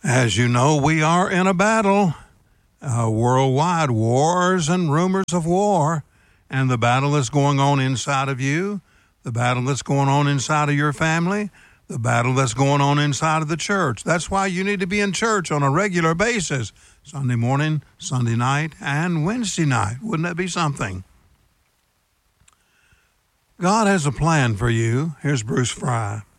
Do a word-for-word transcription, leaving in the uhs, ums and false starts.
As you know, we are in a battle, uh, worldwide wars and rumors of war, and the battle that's going on inside of you, the battle that's going on inside of your family, the battle that's going on inside of the church. That's why you need to be in church on a regular basis, Sunday morning, Sunday night, and Wednesday night. Wouldn't that be something? God has a plan for you. Here's Bruce Fry.